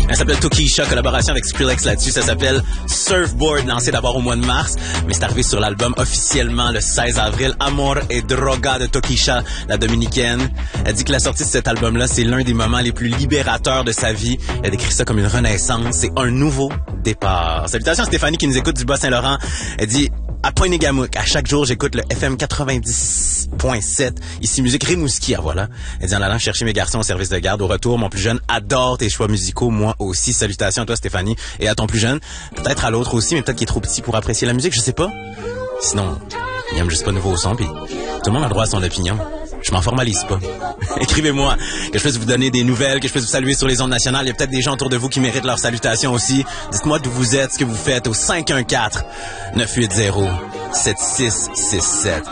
Elle s'appelle Tokischa, collaboration avec Skrillex là-dessus. Ça s'appelle Surfboard, lancé d'abord au mois de mars, mais c'est arrivé sur l'album officiellement le 16 avril. Amor et Droga de Tokischa, la dominicaine. Elle dit que la sortie de cet album-là, c'est l'un des moments les plus libérateurs de sa vie. Elle décrit ça comme une renaissance. C'est un nouveau départ. Salutations à Stéphanie qui nous écoute du Bas-Saint-Laurent. Elle dit... À Pointe-Négamouk, à chaque jour, j'écoute le FM 90.7. Ici, musique Rimouski, voilà. Elle dit en allant chercher mes garçons au service de garde. Au retour, mon plus jeune adore tes choix musicaux. Moi aussi. Salutations à toi, Stéphanie. Et à ton plus jeune. Peut-être à l'autre aussi, mais peut-être qu'il est trop petit pour apprécier la musique, je sais pas. Sinon, il aime juste pas nouveau son, puis tout le monde a droit à son opinion. Je m'en formalise pas. Écrivez-moi, que je puisse vous donner des nouvelles, que je puisse vous saluer sur les ondes nationales. Il y a peut-être des gens autour de vous qui méritent leurs salutations aussi. Dites-moi d'où vous êtes, ce que vous faites au 514-980-7667.